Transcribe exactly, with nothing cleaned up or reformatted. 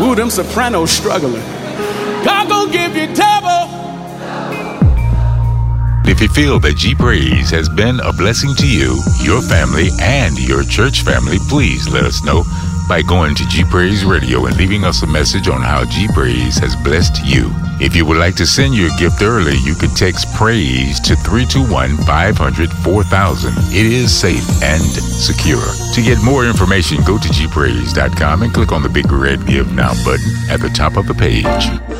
Ooh, them sopranos struggling. God gonna give you double. If you feel that G Praise has been a blessing to you, your family, and your church family, please let us know by going to G Praise Radio and leaving us a message on how G Praise has blessed you. If you would like to send your gift early, you could text PRAISE to three two one, five hundred, four thousand. It is safe and secure. To get more information, go to G Praise dot com and click on the big red Give Now button at the top of the page.